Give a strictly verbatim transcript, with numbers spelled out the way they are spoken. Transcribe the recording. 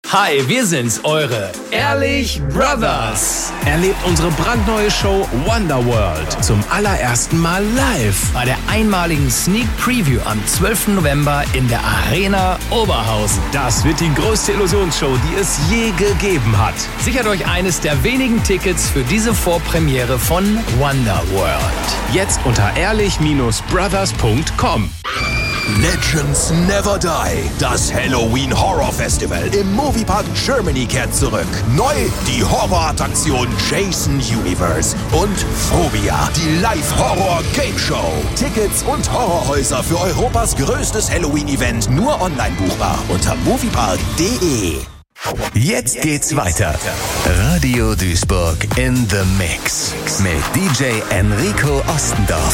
Hi, wir sind's, eure Ehrlich Brothers. Erlebt unsere brandneue Show Wonderworld zum allerersten Mal live Bei der einmaligen Sneak Preview am zwölften November in der Arena Oberhausen. Das wird die größte Illusionsshow, die es je gegeben hat. Sichert euch eines der wenigen Tickets für diese Vorpremiere von Wonderworld. Jetzt unter ehrlich Brothers punkt com. Legends Never Die. Das Halloween Horror Festival im Moviepark Germany kehrt zurück. Neu die Horrorattraktion Jason Universe und Phobia, die Live-Horror-Game-Show. Tickets und Horrorhäuser für Europas größtes Halloween-Event nur online buchbar unter moviepark punkt de. Jetzt geht's weiter. Radio Duisburg in the Mix mit D J Enrico Ostendorf.